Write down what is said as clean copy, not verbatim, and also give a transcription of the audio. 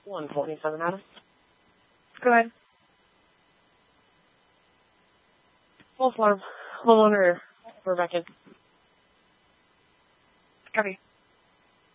147, Adam. Go ahead. False alarm. Homeowner, we're back in. Copy.